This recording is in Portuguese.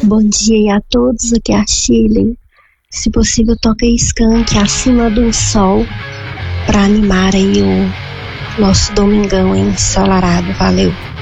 Bom dia aí a todos, aqui é a Shirley. Se possível, toca aí Skank Acima do Sol para animar aí o nosso domingão ensolarado. Valeu!